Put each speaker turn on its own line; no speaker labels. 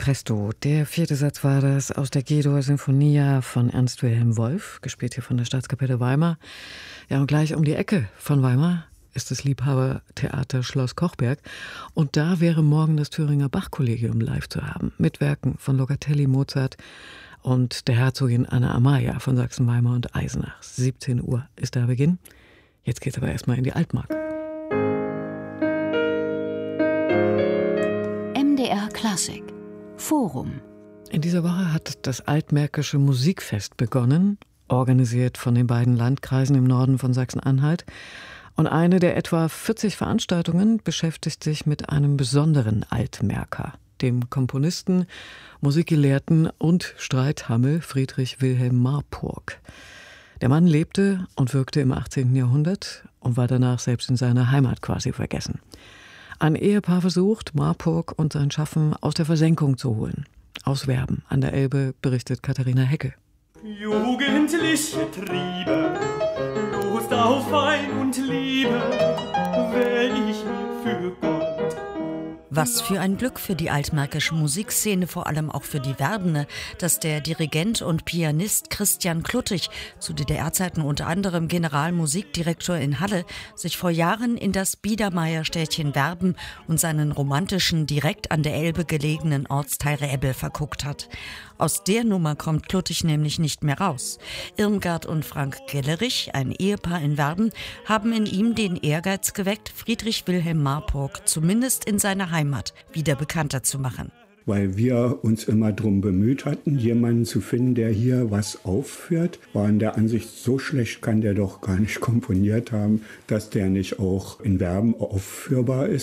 Presto, der vierte Satz war das aus der G-Dur-Sinfonia von Ernst Wilhelm Wolf, gespielt hier von der Staatskapelle Weimar. Ja, und gleich um die Ecke von Weimar ist das Liebhabertheater Schloss Kochberg. Und da wäre morgen das Thüringer Bach-Kollegium live zu haben, mit Werken von Locatelli, Mozart und der Herzogin Anna Amalia von Sachsen-Weimar und Eisenach. 17 Uhr ist der Beginn. Jetzt geht's aber erstmal in die Altmark.
MDR Klassik Forum.
In dieser Woche hat das Altmärkische Musikfest begonnen, organisiert von den beiden Landkreisen im Norden von Sachsen-Anhalt. Und eine der etwa 40 Veranstaltungen beschäftigt sich mit einem besonderen Altmärker, dem Komponisten, Musikgelehrten und Streithammel Friedrich Wilhelm Marburg. Der Mann lebte und wirkte im 18. Jahrhundert und war danach selbst in seiner Heimat quasi vergessen. Ein Ehepaar versucht, Marburg und sein Schaffen aus der Versenkung zu holen. Aus Werben an der Elbe berichtet Katharina Hecke.
Jugendliche Triebe, Lust auf Wein und Liebe, wähl ich für Gott.
Was für ein Glück für die altmärkische Musikszene, vor allem auch für die Werdene, dass der Dirigent und Pianist Christian Kluttig, zu DDR-Zeiten unter anderem Generalmusikdirektor in Halle, sich vor Jahren in das Biedermeierstädtchen Werben und seinen romantischen, direkt an der Elbe gelegenen Ortsteil Räbel verguckt hat. Aus der Nummer kommt Kluttig nämlich nicht mehr raus. Irmgard und Frank Gellerich, ein Ehepaar in Werben, haben in ihm den Ehrgeiz geweckt, Friedrich Wilhelm Marburg zumindest in seiner Heimat wieder bekannter zu machen.
Weil wir uns immer darum bemüht hatten, jemanden zu finden, der hier was aufführt, war in der Ansicht, so schlecht kann der doch gar nicht komponiert haben, dass der nicht auch in Werben aufführbar ist.